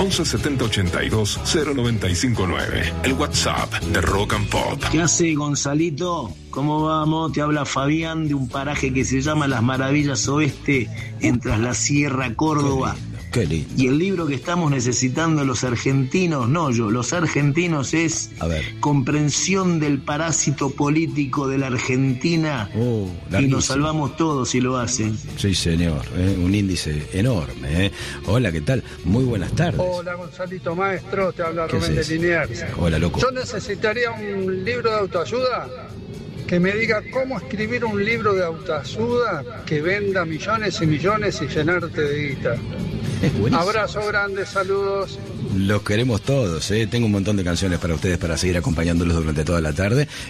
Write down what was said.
11 70 82 0959. El WhatsApp de Rock and Pop. ¿Qué hace, Gonzalito? ¿Cómo vamos? Te habla Fabián de un paraje que se llama Las Maravillas Oeste, en Tras la Sierra, Córdoba. Qué lindo. Y el libro que estamos necesitando los argentinos, los argentinos, es Comprensión del parásito político de la Argentina. Y nos salvamos todos si lo hacen. Sí, señor, un índice enorme. Hola, ¿qué tal? Muy buenas tardes. Hola, Gonzalito Maestro, te habla Rubén de Liniers. Hola, loco. Yo necesitaría un libro de autoayuda que me diga cómo escribir un libro de autoayuda que venda millones y millones y llenarte de guita. Abrazo grande, saludos. Los queremos todos, Tengo un montón de canciones para ustedes para seguir acompañándolos durante toda la tarde.